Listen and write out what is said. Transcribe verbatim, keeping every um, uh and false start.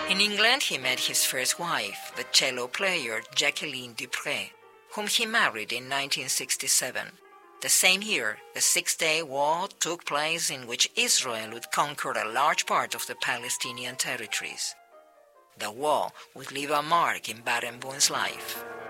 In England, he met his first wife, the cello player Jacqueline Dupre, whom he married in nineteen sixty-seven. The same year, the Six-Day War took place in which Israel would conquer a large part of the Palestinian territories. The war would leave a mark in Barenboim's life.